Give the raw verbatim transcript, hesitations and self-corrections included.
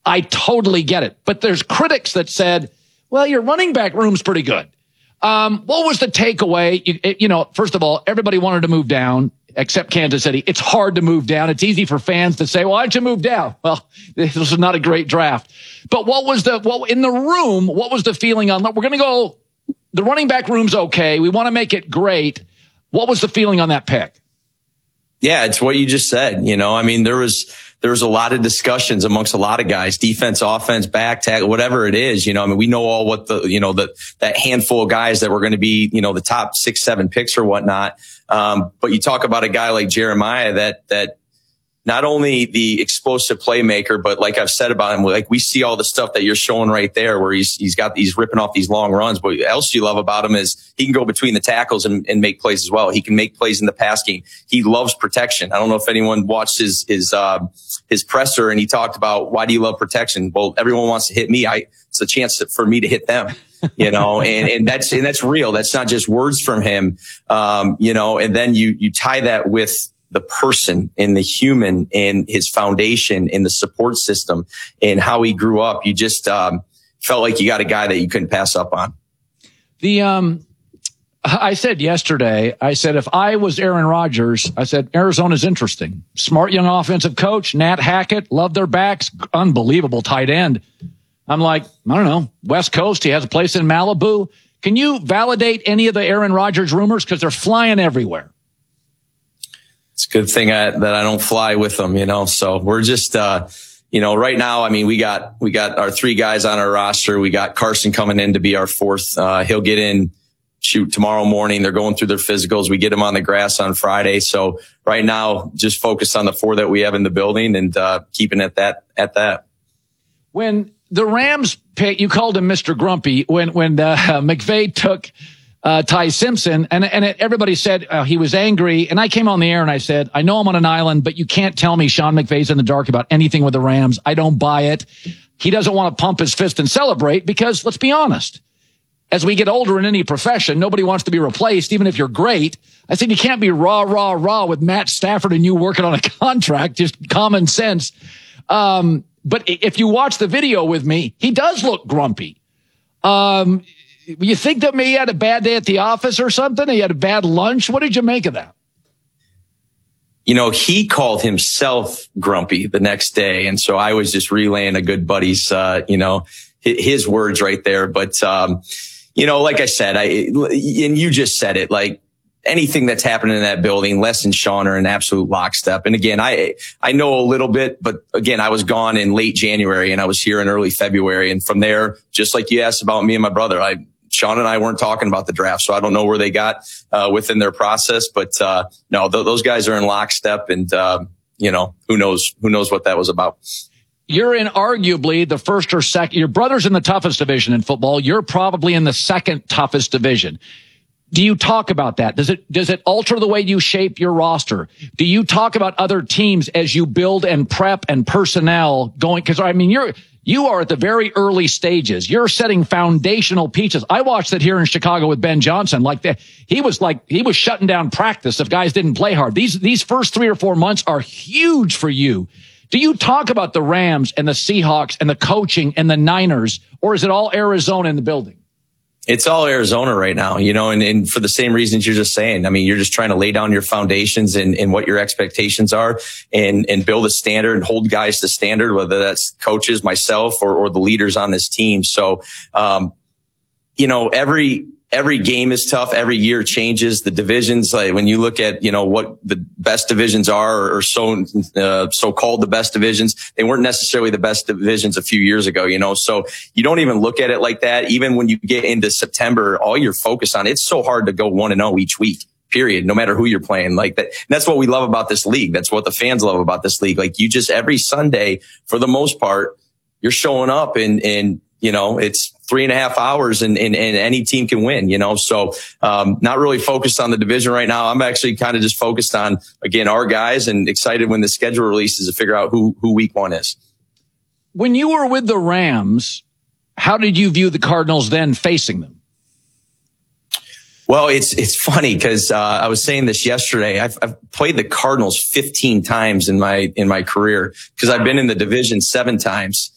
I totally get it. But there's critics that said, well, your running back room's pretty good. Um, what was the takeaway? You, you know, first of all, everybody wanted to move down except Kansas City. It's hard to move down. It's easy for fans to say, well, why don't you move down? Well, this was not a great draft. But what was the, what in the room, what was the feeling on, we're going to go, the running back room's okay. We want to make it great. What was the feeling on that pick? Yeah, it's what you just said. You know, I mean, there was, there was a lot of discussions amongst a lot of guys, defense, offense, back, tackle, whatever it is. You know, I mean, we know all what the, you know, the, that handful of guys that were going to be, you know, the top six, seven picks or whatnot. Um, but you talk about a guy like Jeremiah that, that, not only the explosive playmaker, but like I've said about him, like we see all the stuff that you're showing right there where he's, he's got, he's ripping off these long runs. But what else you love about him is he can go between the tackles and, and make plays as well. He can make plays in the pass game. He loves protection. I don't know if anyone watched his, his, uh, his presser and he talked about, why do you love protection? Well, everyone wants to hit me. I, it's a chance to, for me to hit them, you know, and, and that's, and that's real. That's not just words from him. Um, you know, and then you, you tie that with the person and the human and his foundation and the support system and how he grew up. You just um, felt like you got a guy that you couldn't pass up on. The um, I said yesterday, I said, if I was Aaron Rodgers, I said, Arizona's interesting. Smart young offensive coach, Nat Hackett, love their backs, unbelievable tight end. I'm like, I don't know, West Coast, he has a place in Malibu. Can you validate any of the Aaron Rodgers rumors? Because they're flying everywhere. It's a good thing I, that I don't fly with them, you know. So we're just, uh, you know, right now, I mean, we got we got our three guys on our roster. We got Carson coming in to be our fourth. Uh, he'll get in, shoot, tomorrow morning. They're going through their physicals. We get him on the grass on Friday. So right now, just focus on the four that we have in the building and uh, keeping it that at that. When the Rams pick, you called him Mister Grumpy. When when uh, McVay took Uh, Ty Simpson, and and it, everybody said uh, he was angry, and I came on the air and I said, I know I'm on an island, but you can't tell me Sean McVay's in the dark about anything with the Rams. I don't buy it. He doesn't want to pump his fist and celebrate because, let's be honest, as we get older in any profession, nobody wants to be replaced, even if you're great. I said, you can't be rah, rah, rah with Matt Stafford and you working on a contract, just common sense. Um, but if you watch the video with me, he does look grumpy. Um, You think that maybe he had a bad day at the office or something? He had a bad lunch? What did you make of that? You know, he called himself grumpy the next day. And so I was just relaying a good buddy's, uh, you know, his words right there. But, um, you know, like I said, I, and you just said it, like anything that's happening in that building, Les and Sean are in absolute lockstep. And again, I, I know a little bit, but again, I was gone in late January and I was here in early February. And from there, just like you asked about me and my brother, I, Sean and I weren't talking about the draft, so I don't know where they got uh, within their process. But uh, no, th- those guys are in lockstep, and uh, you know, who knows who knows what that was about. You're in arguably the first or second. Your brother's in the toughest division in football. You're probably in the second toughest division. Do you talk about that? Does it does it alter the way you shape your roster? Do you talk about other teams as you build and prep and personnel going? Because I mean, you're. You are at the very early stages. You're setting foundational pieces. I watched it here in Chicago with Ben Johnson. Like that, he was like he was shutting down practice if guys didn't play hard. These these first three or four months are huge for you. Do you talk about the Rams and the Seahawks and the coaching and the Niners, or is it all Arizona in the building? It's all Arizona right now, you know, and, and for the same reasons you're just saying. I mean, you're just trying to lay down your foundations and, and what your expectations are and, and build a standard and hold guys to standard, whether that's coaches, myself, or, or the leaders on this team. So, um, you know, every, every game is tough. Every year changes. The divisions, like when you look at, you know, what the best divisions are or, or so, uh, so called the best divisions, they weren't necessarily the best divisions a few years ago, you know, so you don't even look at it like that. Even when you get into September, all you're focused on, it's so hard to go one and oh each week, period, no matter who you're playing like that. And that's what we love about this league. That's what the fans love about this league. Like you just every Sunday, for the most part, you're showing up and, and, you know, it's three and a half hours and, and, and any team can win, you know, so, um, not really focused on the division right now. I'm actually kind of just focused on, again, our guys and excited when the schedule releases to figure out who, who week one is. When you were with the Rams, how did you view the Cardinals then facing them? Well, it's, it's funny because, uh, I was saying this yesterday. I've, I've played the Cardinals fifteen times in my, in my career because I've been in the division seven times.